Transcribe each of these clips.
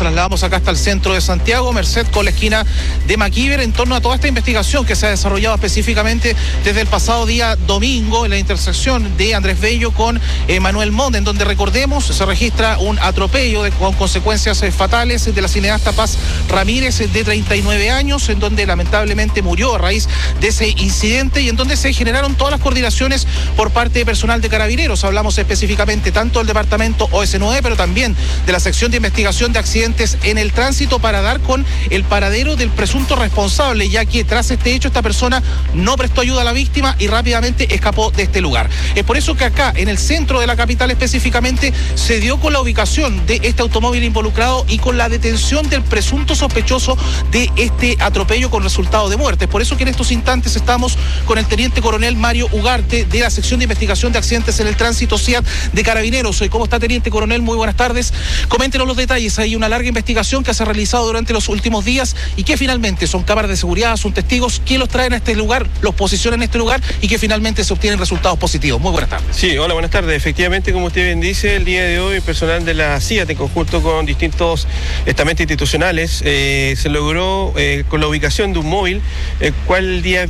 trasladamos acá hasta el centro de Santiago, Merced con la esquina de Maquíver, en torno a toda esta investigación que se ha desarrollado específicamente desde el pasado día domingo en la intersección de Andrés Bello con Manuel Montt, en donde, recordemos, se registra un atropello con consecuencias fatales de la cineasta Paz Ramírez, de 39 años, en donde lamentablemente murió a raíz de ese incidente y en donde se generaron todas las coordinaciones por parte de personal de Carabineros. Hablamos específicamente tanto del departamento OS9, pero también de la sección de investigación de accidentes en el tránsito, para dar con el paradero del presunto responsable, ya que tras este hecho esta persona no prestó ayuda a la víctima y rápidamente escapó de este lugar. Es por eso que acá, en el centro de la capital específicamente, se dio con la ubicación de este automóvil involucrado y con la detención del presunto sospechoso de este atropello con resultado de muerte. Es por eso que en estos instantes estamos con el teniente coronel Mario Ugarte, de la sección de investigación de accidentes en el tránsito CIAT de Carabineros. ¿Cómo está, teniente coronel? Muy buenas tardes. Coméntenos los detalles. Hay una larga investigación que se ha realizado durante los últimos días y que finalmente son cámaras de seguridad, son testigos, que los traen a este lugar, los posicionan en este lugar y que finalmente se obtienen resultados positivos. Muy buenas tardes. Sí, hola, buenas tardes. Efectivamente, como usted bien dice, el día de hoy personal de la CIAT, en conjunto con distintos estamentos institucionales, se logró con la ubicación de un móvil, el cual el día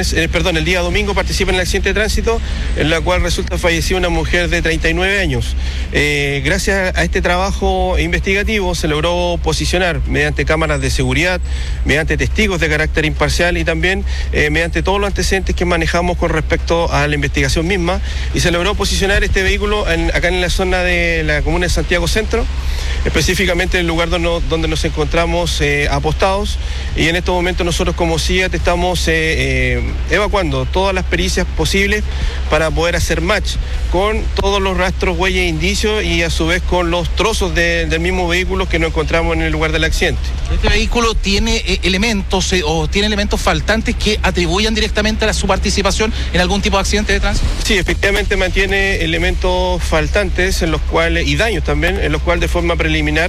domingo participa en el accidente de tránsito, en la cual resulta fallecida una mujer de 39 años. Gracias a este trabajo investigativo se logró posicionar mediante cámaras de seguridad, mediante testigos de carácter imparcial y también mediante todos los antecedentes que manejamos con respecto a la investigación misma, y se logró posicionar este vehículo acá en la zona de la comuna de Santiago Centro, específicamente en el lugar donde nos encontramos apostados, y en estos momentos nosotros como CIAT estamos evacuando todas las pericias posibles para poder hacer match con todos los rastros, huellas e indicios, y a su vez con los trozos del mismo vehículo que nos encontramos en el lugar del accidente. ¿Este vehículo tiene elementos o tiene elementos faltantes que atribuyan directamente a su participación en algún tipo de accidente de tránsito? Sí, efectivamente mantiene elementos faltantes en los cuales, y daños también, en los cuales de forma preliminar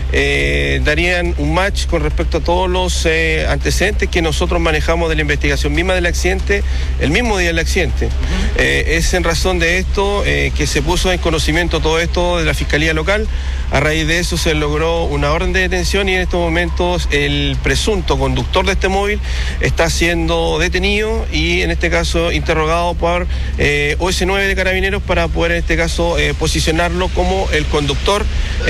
darían un match con respecto a todos los antecedentes que nosotros manejamos de la investigación misma del accidente, el mismo día del accidente. Es en razón de esto que se puso en conocimiento todo esto de la Fiscalía Local. A raíz de eso se logró una orden de detención y en estos momentos el presunto conductor de este móvil está siendo detenido y en este caso interrogado por OS9 de Carabineros para poder en este caso posicionarlo como el conductor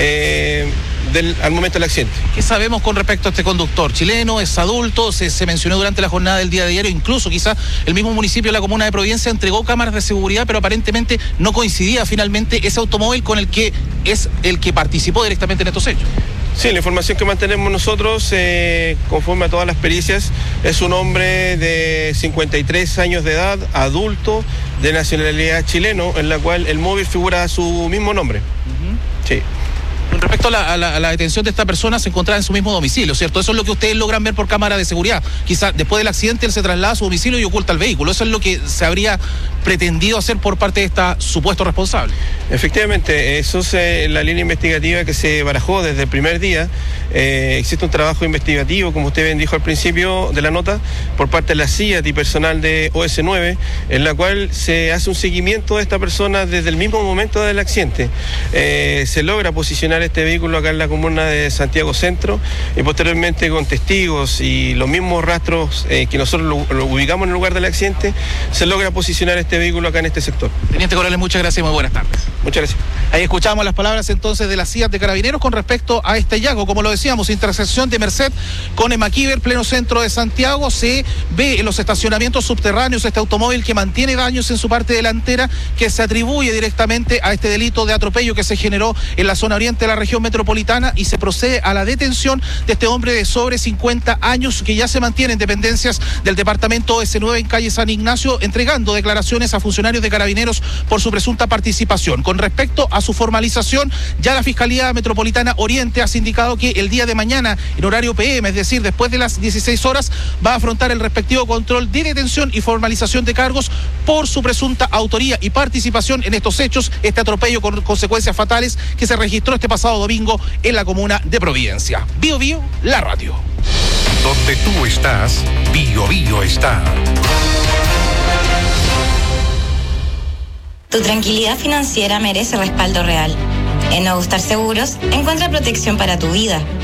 al momento del accidente. ¿Qué sabemos con respecto a este conductor? ¿Chileno? ¿Es adulto? Se mencionó durante la jornada del día de ayer, incluso quizás el mismo municipio de la comuna de Providencia entregó cámaras de seguridad, pero aparentemente no coincidía finalmente ese automóvil con el que es el que participó directamente en estos hechos. Sí, la información que mantenemos nosotros, conforme a todas las pericias, es un hombre de 53 años de edad, adulto, de nacionalidad chileno, en la cual el móvil figura a su mismo nombre. Sí. Con respecto a la detención de esta persona, se encontraba en su mismo domicilio, ¿cierto? Eso es lo que ustedes logran ver por cámara de seguridad. Quizás después del accidente él se traslada a su domicilio y oculta el vehículo. Eso es lo que se habría pretendido hacer por parte de esta supuesto responsable. Efectivamente, eso es la línea investigativa que se barajó desde el primer día. Existe un trabajo investigativo, como usted bien dijo al principio de la nota, por parte de la CIAT y personal de OS9, en la cual se hace un seguimiento de esta persona desde el mismo momento del accidente. Se logra posicionar este vehículo acá en la comuna de Santiago Centro y posteriormente con testigos y los mismos rastros que nosotros lo ubicamos en el lugar del accidente, se logra posicionar este vehículo acá en este sector. Teniente coronel, muchas gracias y muy buenas tardes. Muchas gracias. Ahí escuchamos las palabras entonces de la CIAT de Carabineros con respecto a este hallazgo. Como lo decíamos, intersección de Merced con Maquíver, pleno centro de Santiago. Se ve en los estacionamientos subterráneos este automóvil que mantiene daños en su parte delantera, que se atribuye directamente a este delito de atropello que se generó en la zona oriente de la región metropolitana, y se procede a la detención de este hombre de sobre 50 años que ya se mantiene en dependencias del departamento OS9 en calle San Ignacio, entregando declaraciones a funcionarios de Carabineros por su presunta participación. Con respecto a su formalización, ya la Fiscalía Metropolitana Oriente ha indicado que el día de mañana, en horario PM, es decir, después de las 16 horas, va a afrontar el respectivo control de detención y formalización de cargos por su presunta autoría y participación en estos hechos, este atropello con consecuencias fatales que se registró este pasado domingo en la comuna de Providencia. Bio Bio, la radio. Donde tú estás, Bio Bio está. Tu tranquilidad financiera merece respaldo real. En Nuevo Star Seguros, encuentra protección para tu vida,